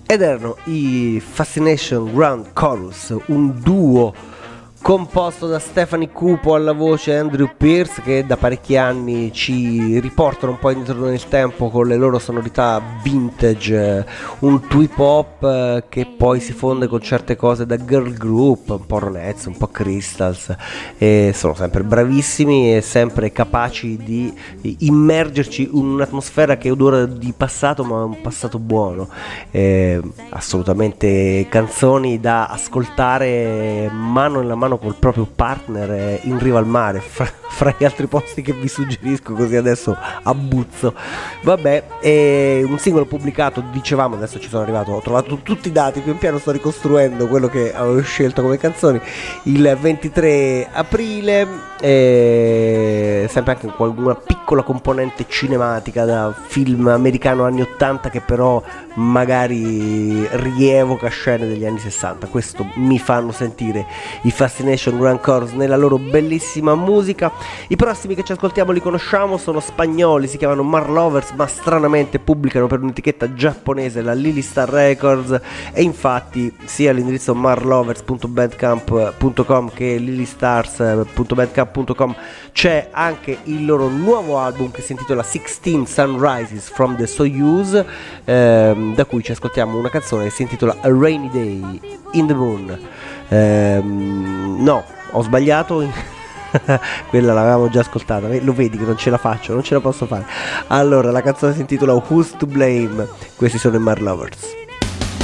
Ed erano i Fascination Grand Chorus, un duo composto da Stephanie Cupo alla voce e Andrew Pearce, che da parecchi anni ci riportano un po' indietro nel tempo con le loro sonorità vintage, un trip hop che poi si fonde con certe cose da girl group, un po' Ronettes, un po' Crystals, e sono sempre bravissimi e sempre capaci di immergerci in un'atmosfera che odora di passato, ma un passato buono. Assolutamente canzoni da ascoltare mano nella mano col proprio partner in riva al mare, fra gli altri posti che vi suggerisco, così adesso abbuzzo. Vabbè, è un singolo pubblicato, dicevamo, adesso ci sono arrivato, ho trovato tutti i dati, pian piano sto ricostruendo quello che avevo scelto come canzoni, il 23 aprile, sempre anche con una piccola componente cinematica da film americano anni 80 che però magari rievoca scene degli anni 60. Questo mi fanno sentire i Fascination Grand Chorus nella loro bellissima musica. I prossimi che ci ascoltiamo li conosciamo, sono spagnoli, si chiamano Marlovers, ma stranamente pubblicano per un'etichetta giapponese, la Lily Star Records, e infatti sia l'indirizzo marlovers.bandcamp.com che lilystars.bandcamp.com c'è anche il loro nuovo album che si intitola 16 Sunrises from the Soyuz, da cui ci ascoltiamo una canzone che si intitola A Rainy Day in the Moon. No, ho sbagliato. Quella l'avevamo già ascoltata, lo vedi che non ce la faccio, non ce la posso fare. Allora, la canzone si intitola Who's to Blame, questi sono i Marlovers.